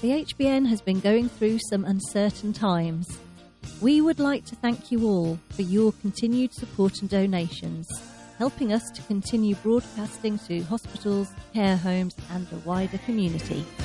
The HBN has been going through some uncertain times. We would like to thank you all for your continued support and donations, helping us to continue broadcasting to hospitals, care homes and the wider community.